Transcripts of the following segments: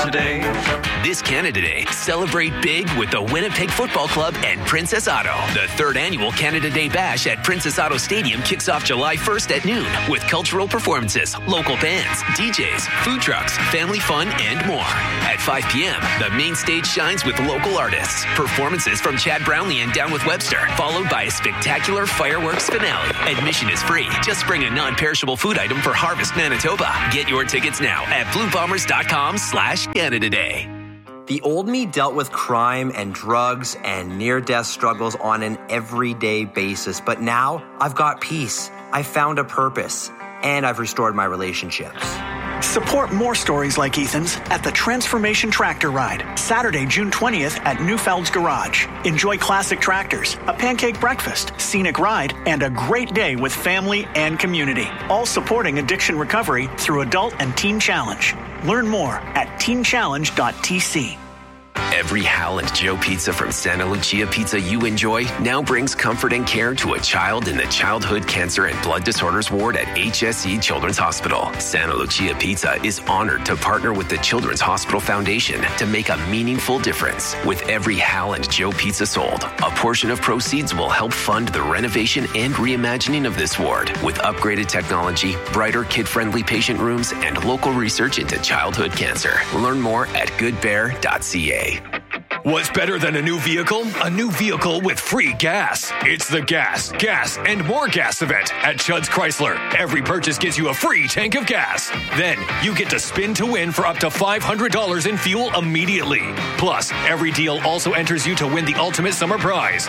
Canada Day? This Canada Day, celebrate big with the Winnipeg Football Club and Princess Auto. The third annual Canada Day Bash at Princess Auto Stadium kicks off July 1st at noon with cultural performances, local bands, DJs, food trucks, family fun, and more. At 5 p.m., the main stage shines with local artists. Performances from Chad Brownlee and Down with Webster, followed by a spectacular fireworks finale. Admission is free. Just bring a non-perishable food item for Harvest Manitoba. Get your tickets now at bluebombers.com/Canada Day. The old me dealt with crime and drugs and near-death struggles on an everyday basis, but now I've got peace. I've found a purpose, and I've restored my relationships. Support more stories like Ethan's at the Transformation Tractor Ride, Saturday, June 20th at Newfeld's Garage. Enjoy classic tractors, a pancake breakfast, scenic ride, and a great day with family and community. All supporting addiction recovery through Adult and Teen Challenge. Learn more at teenchallenge.tc. Every Hal and Joe pizza from Santa Lucia Pizza you enjoy now brings comfort and care to a child in the Childhood Cancer and Blood Disorders Ward at HSE Children's Hospital. Santa Lucia Pizza is honored to partner with the Children's Hospital Foundation to make a meaningful difference. With every Hal and Joe pizza sold, a portion of proceeds will help fund the renovation and reimagining of this ward with upgraded technology, brighter kid-friendly patient rooms, and local research into childhood cancer. Learn more at goodbear.ca. What's better than a new vehicle? A new vehicle with free gas. It's the Gas, and More Gas event at Chudd's Chrysler. Every purchase gets you a free tank of gas. Then you get to spin to win for up to $500 in fuel immediately. Plus, every deal also enters you to win the ultimate summer prize,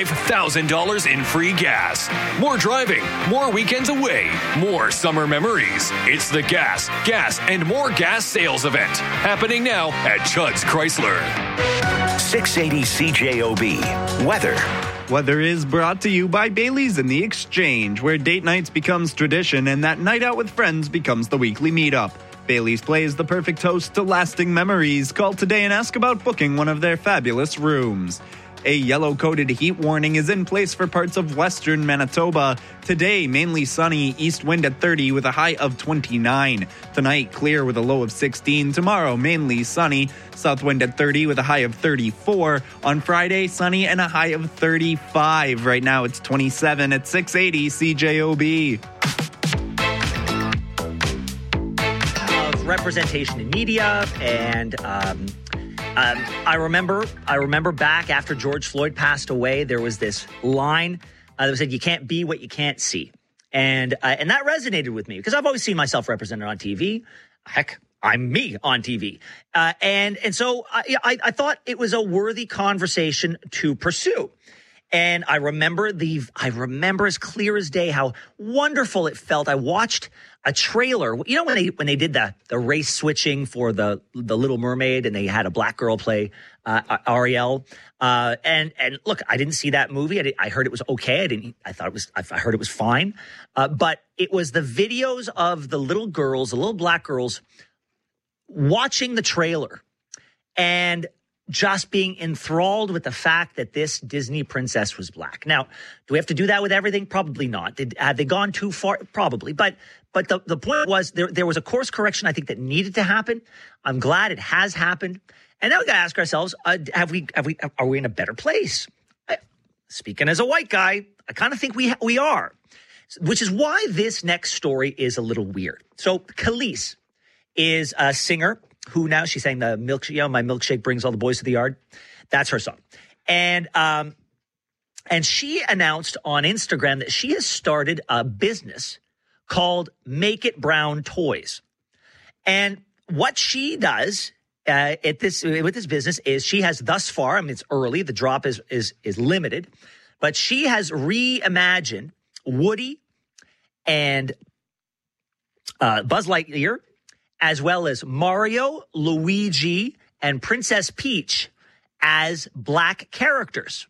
$5,000 in free gas. More driving, more weekends away, more summer memories. It's the Gas, and More Gas sales event happening now at Chudd's Chrysler. 680 CJOB. Weather. Weather is brought to you by Bailey's and the Exchange, where date nights becomes tradition and that night out with friends becomes the weekly meetup. Bailey's plays the perfect host to lasting memories. Call today and ask about booking one of their fabulous rooms. A yellow-coated heat warning is in place for parts of western Manitoba. Today, mainly sunny, east wind at 30 with a high of 29. Tonight, clear with a low of 16. Tomorrow, mainly sunny, south wind at 30 with a high of 34. On Friday, sunny and a high of 35. Right now, it's 27 at 680 CJOB. Of representation in media and... I remember back after George Floyd passed away, there was this line that said, "You can't be what you can't see," and that resonated with me because I've always seen myself represented on TV. Heck, I'm me on TV, and so I thought it was a worthy conversation to pursue. And I remember as clear as day how wonderful it felt. I watched a trailer. You know when they did the race switching for the Little Mermaid and they had a black girl play Ariel. And look, I didn't see that movie. I heard it was okay. I heard it was fine. But it was the videos of the little black girls watching the trailer and just being enthralled with the fact that this Disney princess was black. Now, do we have to do that with everything? Probably not. Have they gone too far? Probably. But the point was there was a course correction I think that needed to happen. I'm glad it has happened. And now we got to ask ourselves, are we in a better place? Speaking as a white guy, I kind of think we are, which is why this next story is a little weird. So Khalees is a singer who now she's saying the milkshake, my milkshake brings all the boys to the yard. That's her song. And she announced on Instagram that she has started a business called Make It Brown Toys. And what she does with this business is she has thus far, I mean, it's early, the drop is limited, but she has reimagined Woody and Buzz Lightyear, as well as Mario, Luigi, and Princess Peach as black characters.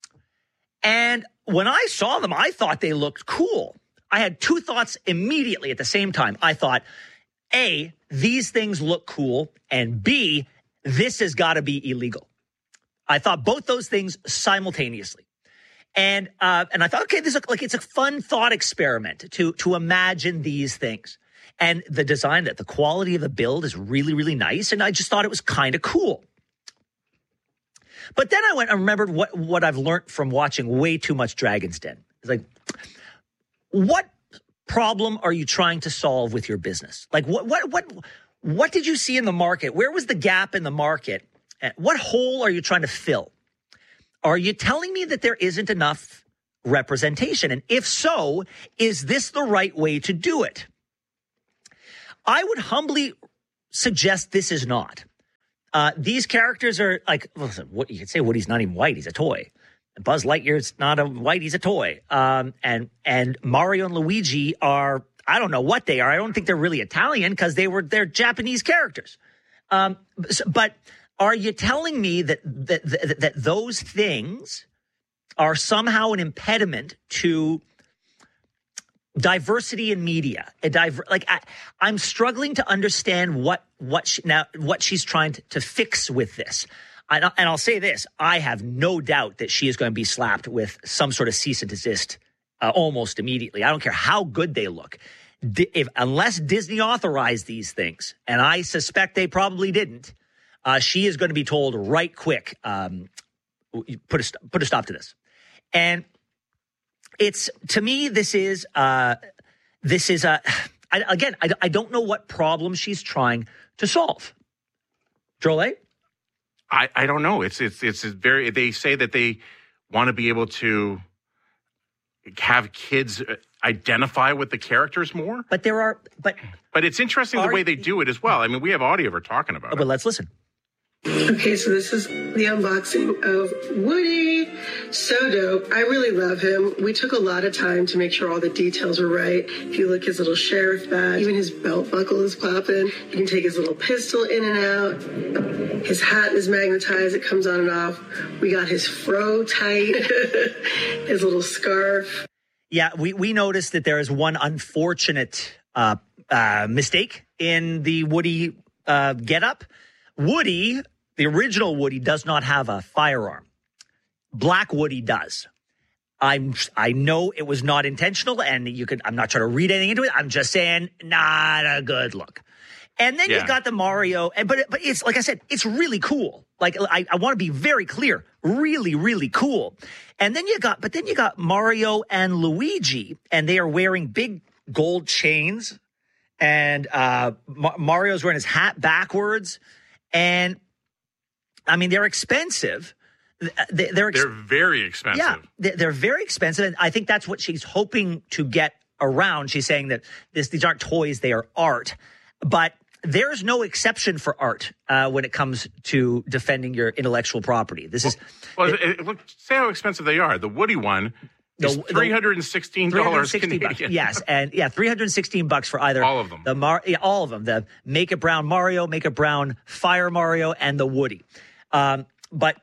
And when I saw them, I thought they looked cool. I had two thoughts immediately at the same time. I thought, A, these things look cool, and B, this has got to be illegal. I thought both those things simultaneously. And I thought, okay, this looks like it's a fun thought experiment to imagine these things. And the design, that the quality of the build is really, really nice. And I just thought it was kind of cool. But then I went and remembered what I've learned from watching way too much Dragon's Den. It's like, what problem are you trying to solve with your business? Like, what did you see in the market? Where was the gap in the market? What hole are you trying to fill? Are you telling me that there isn't enough representation? And if so, is this the right way to do it? I would humbly suggest this is not. These characters are like, listen, what you could say Woody's not even white, he's a toy. Buzz Lightyear's not a white, he's a toy. And Mario and Luigi are, I don't know what they are. I don't think they're really Italian because they're Japanese characters. But are you telling me that those things are somehow an impediment to diversity in media? I'm struggling to understand what she's trying to fix with this. And I'll say this: I have no doubt that she is going to be slapped with some sort of cease and desist almost immediately. I don't care how good they look. Unless Disney authorized these things, and I suspect they probably didn't, she is going to be told right quick, put a stop to this. And it's, to me, this is I don't know what problem she's trying to solve. Drolet? I don't know. It's very, they say that they want to be able to have kids identify with the characters more. But it's interesting the way they do it as well. I mean, we have audio of her talking about it. But let's listen. Okay, so this is the unboxing of Woody. So dope. I really love him. We took a lot of time to make sure all the details were right. If you look, his little sheriff badge, even his belt buckle is popping. You can take his little pistol in and out. His hat is magnetized. It comes on and off. We got his fro tight. His little scarf. Yeah, we noticed that there is one unfortunate mistake in the Woody getup. Woody, the original Woody, does not have a firearm. Black Woody does. I know it was not intentional, and I'm not trying to read anything into it. I'm just saying, not a good look. And then you got the Mario, but it's, like I said, it's really cool. Like, I want to be very clear, really, really cool. And then you got Mario and Luigi, and they are wearing big gold chains, and Mario's wearing his hat backwards. And I mean, they're expensive. They're very expensive. Yeah, they're very expensive. And I think that's what she's hoping to get around. She's saying that these aren't toys, they are art. But there's no exception for art when it comes to defending your intellectual property. This is... look, say how expensive they are. The Woody one is $316 Canadian. Yes, and $316 for either all of them. All of them. The Make It Brown Mario, Make It Brown Fire Mario, and the Woody. But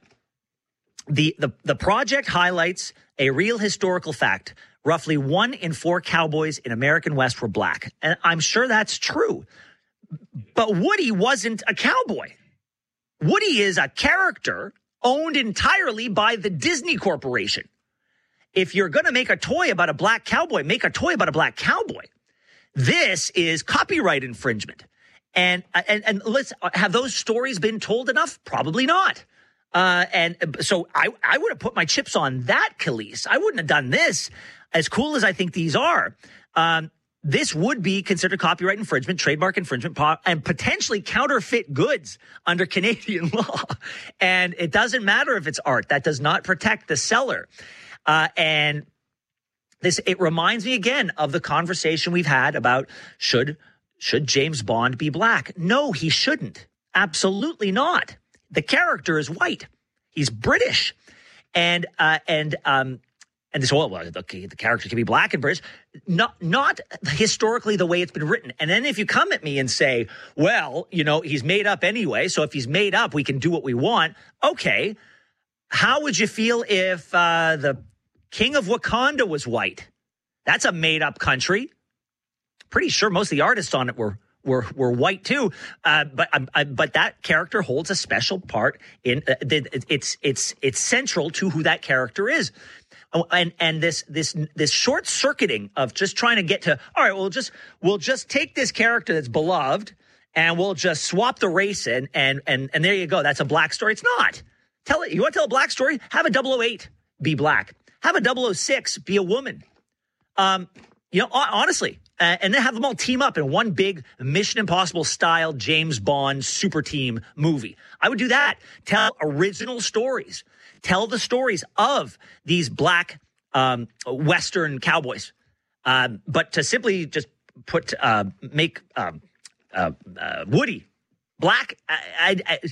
the project highlights a real historical fact. Roughly 1 in 4 cowboys in American West were black, and I'm sure that's true. But Woody wasn't a cowboy. Woody is a character owned entirely by the Disney Corporation. If you're going to make a toy about a black cowboy, make a toy about a black cowboy. This is copyright infringement. And let's have those stories been told enough? Probably not. And so I would have put my chips on that, Khalees. I wouldn't have done this. As cool as I think these are, this would be considered copyright infringement, trademark infringement, and potentially counterfeit goods under Canadian law. And it doesn't matter if it's art. That does not protect the seller. And it reminds me again of the conversation we've had about should James Bond be black? No, he shouldn't. Absolutely not. The character is white. He's British. And this, the character can be black and British, not historically the way it's been written. And then if you come at me and say, well, he's made up anyway, so if he's made up, we can do what we want. Okay. How would you feel if the King of Wakanda was white? That's a made-up country. Pretty sure most of the artists on it were white too. But that character holds a special part in it's central to who that character is. And this short circuiting of just trying to get to, all right, we'll just take this character that's beloved and we'll just swap the race in and there you go. That's a black story. It's not. You want to tell a black story? Have a 008 be black. Have a 006 be a woman. Honestly, and then have them all team up in one big Mission Impossible style James Bond super team movie. I would do that. Tell original stories. Tell the stories of these black Western cowboys. But to simply just make Woody black,